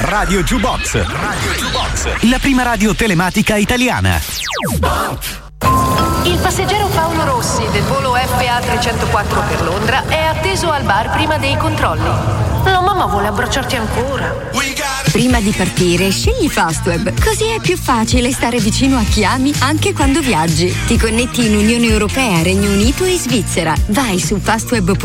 Radio Jukebox. La prima radio telematica italiana. Il passeggero Paolo Rossi del volo FA 304 per Londra è atteso al bar prima dei controlli. La mamma vuole abbracciarti ancora. Prima di partire, scegli Fastweb, così è più facile stare vicino a chi ami anche quando viaggi. Ti connetti in Unione Europea, Regno Unito e Svizzera. Vai su fastweb.it